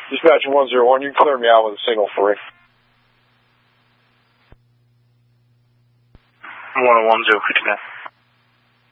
Dispatch 101, you can clear me out with a single free. 101, 059.